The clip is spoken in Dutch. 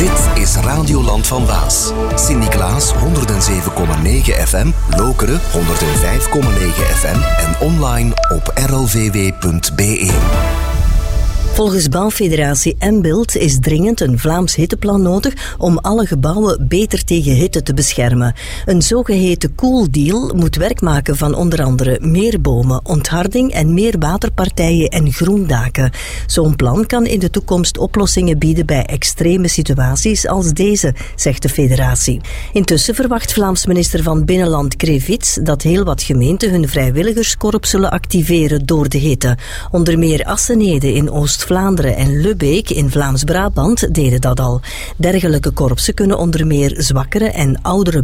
Dit is Radioland van Waas. Sint-Niklaas 107,9 FM, Lokeren 105,9 FM en online op rlvw.be. Volgens bouwfederatie Mbilt is dringend een Vlaams hitteplan nodig om alle gebouwen beter tegen hitte te beschermen. Een zogeheten Cool Deal moet werk maken van onder andere meer bomen, ontharding en meer waterpartijen en groendaken. Zo'n plan kan in de toekomst oplossingen bieden bij extreme situaties als deze, zegt de federatie. Intussen verwacht Vlaams minister van Binnenland Krevits dat heel wat gemeenten hun vrijwilligerskorps zullen activeren door de hitte. Onder meer Assenede in Oost-Vlaanderen en Lubbeek in Vlaams-Brabant deden dat al. Dergelijke korpsen kunnen onder meer zwakkere en oudere